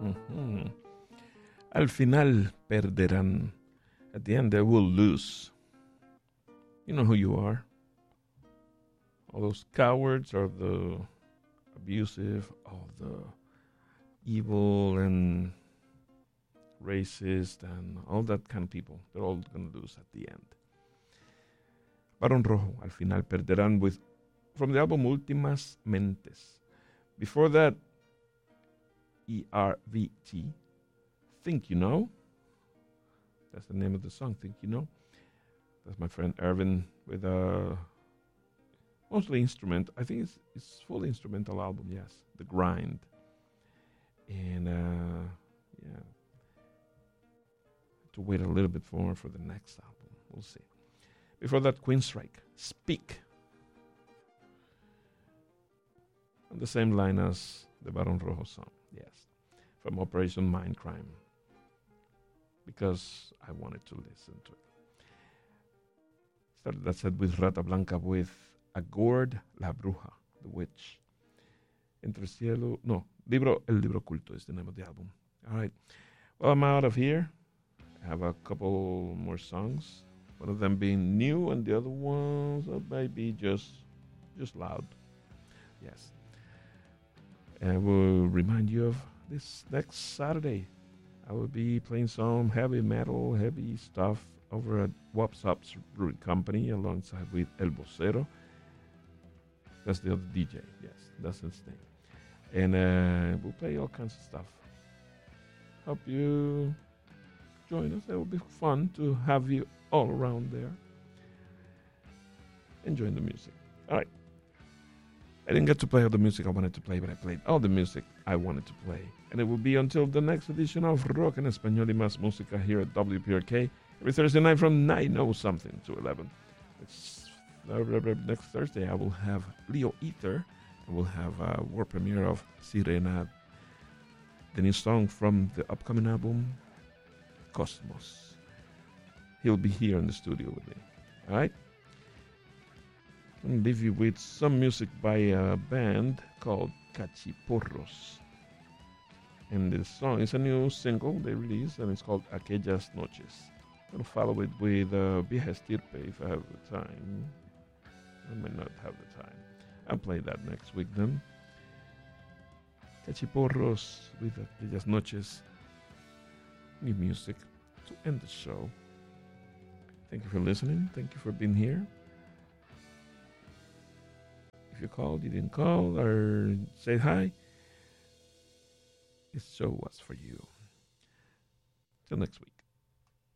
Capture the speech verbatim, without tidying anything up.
Mm-hmm. Al final perderán. At the end they will lose. You know who you are. All those cowards are the abusive, all the evil and racist and all that kind of people. They're all going to lose at the end. Barón Rojo, al final perderán, with from the album Últimas Mentes. Before that, E R V T, Think You Know. That's the name of the song, Think You Know. That's my friend Ervin with a mostly instrument. I think it's it's full instrumental album, yes. The Grind. And uh, yeah, to wait a little bit more for the next album. We'll see. Before that, Queenstrike, Speak. On the same line as the Barón Rojo song, yes. From Operation Mindcrime. Because I wanted to listen to it. Started that set with Rata Blanca with Agord la Bruja, the Witch. Entre Cielo, no, Libro, El Libro Culto is the name of the album. All right. Well, I'm out of here. I have a couple more songs. One of them being new and the other ones uh, maybe just, just loud. Yes. I will remind you of this next Saturday. I will be playing some heavy metal, heavy stuff over at Wops Ups Brewing Company alongside with El Vocero. That's the other D J. Yes, that's his name. And uh, we'll play all kinds of stuff. Hope you join us. It will be fun to have you all around there enjoying the music. All right. I didn't get to play all the music I wanted to play, but I played all the music I wanted to play. And it will be until the next edition of Rock en Español y Más Música here at W P R K every Thursday night from nine oh something to eleven. It's, uh, next Thursday I will have Leo Ether, and we'll have a world premiere of Sirena, the new song from the upcoming album Cosmos. He'll be here in the studio with me. All right? I'm going to leave you with some music by a band called Cachiporros. And this song is a new single they released, and it's called Aquellas Noches. I'm going to follow it with uh, Vieja Estirpe if I have the time. I may not have the time. I'll play that next week then. Cachiporros with Aquellas Noches. New music to end the show. Thank you for listening. Thank you for being here. If you called, you didn't call, or say hi, this show was for you. Till next week.